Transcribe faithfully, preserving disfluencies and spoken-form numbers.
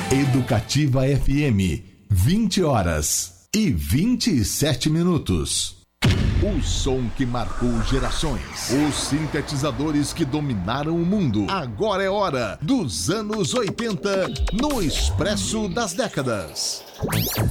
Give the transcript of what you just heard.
Educativa F M, vinte horas e vinte e sete minutos. O som que marcou gerações. Os sintetizadores que dominaram o mundo. Agora é hora dos anos oitenta no Expresso das Décadas.